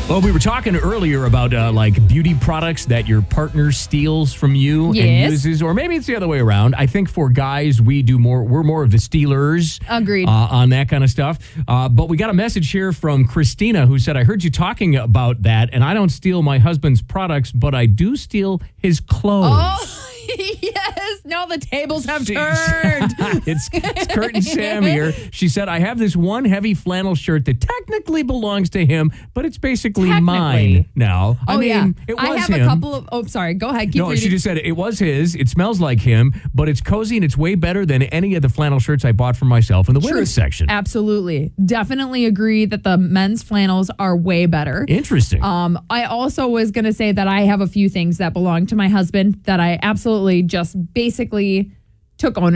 Well, we were talking earlier about like beauty products that your partner steals from you and Yes. uses, or maybe it's the other way around. I think for guys, we're more of the stealers. Agreed. On that kind of stuff. But we got a message here from Christina who said, I heard you talking about that, and I don't steal my husband's products, but I do steal his clothes. Oh, yes. Now the tables have turned. It's Kurt and Sam here. She said, I have this one heavy flannel shirt that technically belongs to him, but it's basically mine now. Oh, yeah. It was I have him. a couple of... Oh, sorry. Go ahead. Keep No, reading. she just said it was his. It smells like him, but it's cozy and it's way better than any of the flannel shirts I bought for myself in the women's section. Absolutely. Definitely agree that the men's flannels are way better. Interesting. I also was going to say that I have a few things that belong to my husband that I absolutely just basically took ownership